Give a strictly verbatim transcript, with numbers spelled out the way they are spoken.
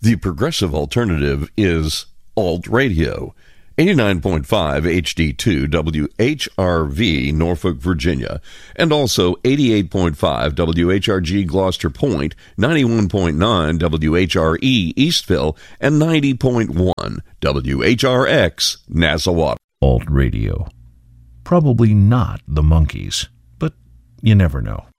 The progressive alternative is Alt Radio. eighty-nine point five H D two W H R V, Norfolk, Virginia, and also eighty-eight point five W H R G Gloucester Point, ninety-one point nine W H R E Eastville, and ninety point one W H R X Nassawater. Alt Radio. Probably not the Monkees, but you never know.